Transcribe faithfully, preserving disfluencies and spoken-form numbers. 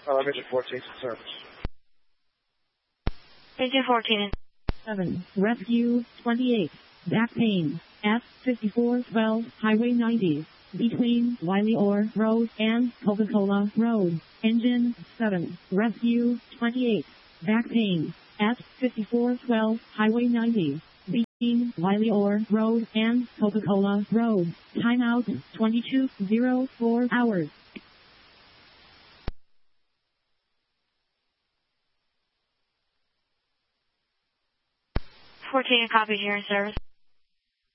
Uh, Engine fourteen service. Engine fourteen. seven. Rescue twenty-eight. Back pain. F fifty-four twelve Highway ninety. Between Wiley Orr Road and Coca-Cola Road. Engine seven. Rescue twenty-eight. Back pain. F fifty-four twelve Highway ninety. Between Wiley Orr Road and Coca-Cola Road. Timeout twenty-two oh four hours. fourteen, copy here in service.